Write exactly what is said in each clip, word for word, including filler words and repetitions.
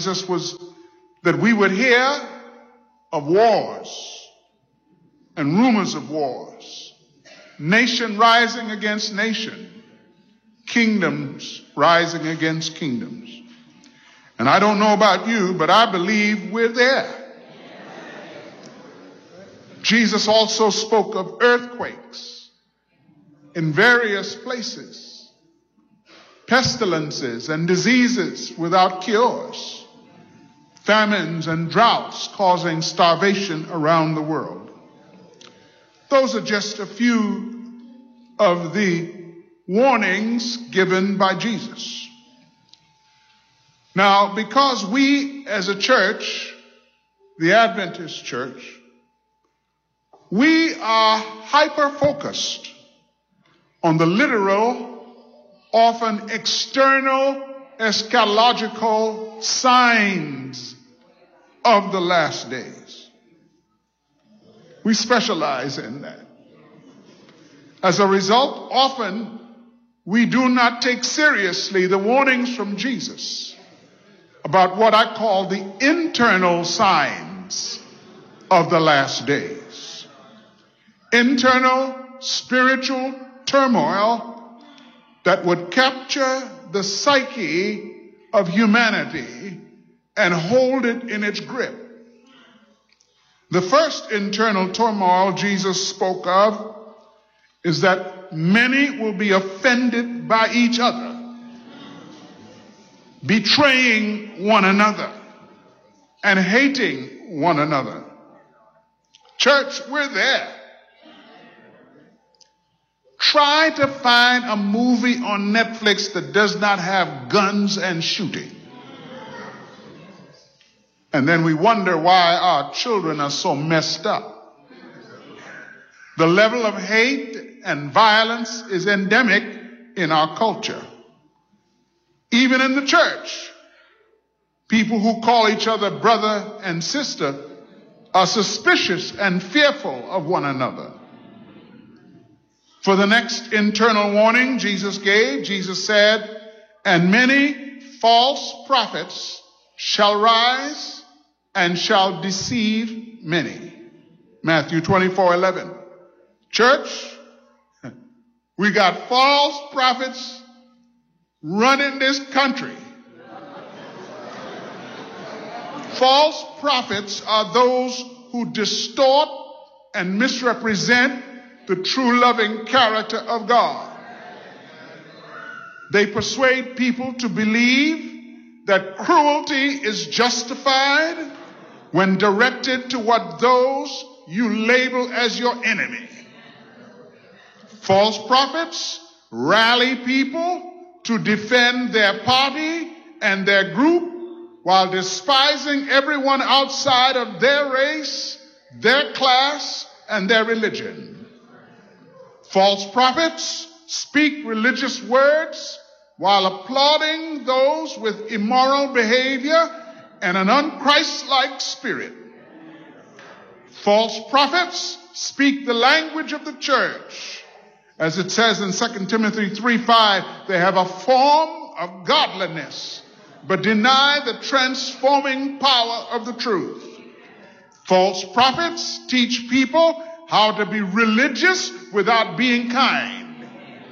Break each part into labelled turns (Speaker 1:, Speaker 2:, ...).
Speaker 1: Jesus was that we would hear of wars and rumors of wars, nation rising against nation, kingdoms rising against kingdoms. And I don't know about you, but I believe we're there. Jesus also spoke of earthquakes in various places, pestilences and diseases without cures, famines and droughts causing starvation around the world. Those are just a few of the warnings given by Jesus. Now, because we as a church, the Adventist church, we are hyper-focused on the literal, often external, eschatological signs of the last days. We specialize in that. As a result, often we do not take seriously the warnings from Jesus about what I call the internal signs of the last days. Internal spiritual turmoil that would capture the psyche of humanity and hold it in its grip. The first internal turmoil Jesus spoke of is that many will be offended by each other, betraying one another and hating one another. Church, we're there. Try to find a movie on Netflix that does not have guns and shooting. And then we wonder why our children are so messed up. The level of hate and violence is endemic in our culture. Even in the church, people who call each other brother and sister are suspicious and fearful of one another. For the next internal warning Jesus gave, Jesus said, "And many false prophets shall rise and shall deceive many." Matthew twenty-four eleven. Church, we got false prophets running this country. False prophets are those who distort and misrepresent the true loving character of God. They persuade people to believe that cruelty is justified when directed toward those you label as your enemy. False prophets rally people to defend their party and their group while despising everyone outside of their race, their class, and their religion. False prophets speak religious words while applauding those with immoral behavior and an unchristlike spirit. False prophets speak the language of the church. As it says in Second Timothy three five, they have a form of godliness, but deny the transforming power of the truth. False prophets teach people how to be religious without being kind.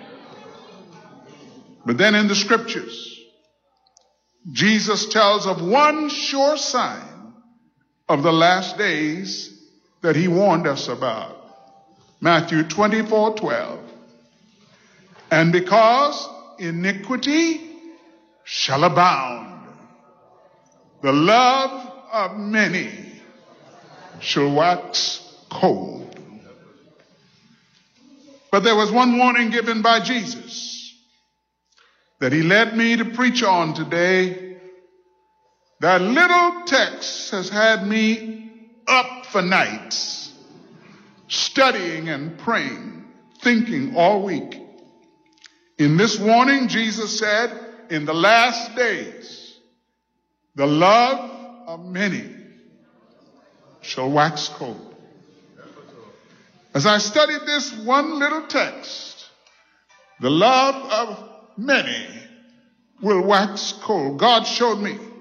Speaker 1: But then in the scriptures, Jesus tells of one sure sign of the last days that he warned us about. Matthew twenty-four twelve. "And because iniquity shall abound, the love of many shall wax cold." But there was one warning given by Jesus that he led me to preach on today. That little text has had me up for nights, studying and praying, thinking all week. In this warning, Jesus said, in the last days, the love of many shall wax cold. As I studied this one little text, the love of many will wax cold. God showed me